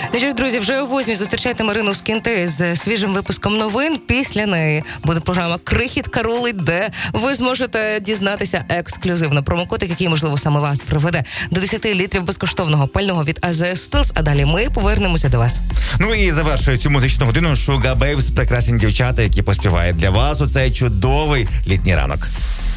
Ну що ж, друзі, вже о 8 зустрічайте Марину Скінти з свіжим випуском новин. Після неї буде програма «Крихітка рулить», де ви зможете дізнатися ексклюзивно промокодик, який, можливо, саме вас приведе до 10 літрів безкоштовного пального від АЗС Стилс. А далі ми повернемося до вас. Ну і завершує цю музичну годину Sugar Babes, прекрасні дівчата, які поспівають для вас у цей чудовий літній ранок.